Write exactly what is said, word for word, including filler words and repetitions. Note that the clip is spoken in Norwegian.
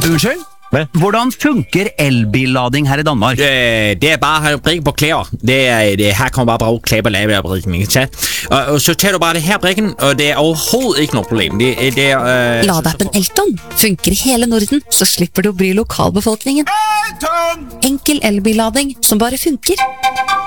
Unnskyld? Hvad? Hvordan funker elbillading her i Danmark? Øh, det er bare at brikke på klæder. Det er, det, her kommer bare brug klæber lave af brikken, ikke sant? Og, og så tager du bare det her brikken, og det er overhovedet ikke noe problem. Det, det er... Øh, Ladeappen Elton funker i hele Norden, så slipper du å bry lokalbefolkningen. Enkel elbillading som bare funker.